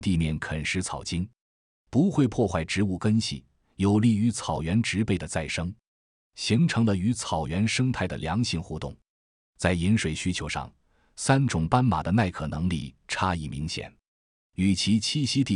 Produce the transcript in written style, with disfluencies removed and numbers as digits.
地面啃食草茎，不会破坏植物根系，有利于草原植被的再生，形成了与草原生态的良性互动。在饮水需求上，3种斑马的耐渴能力差异明显，与其栖息地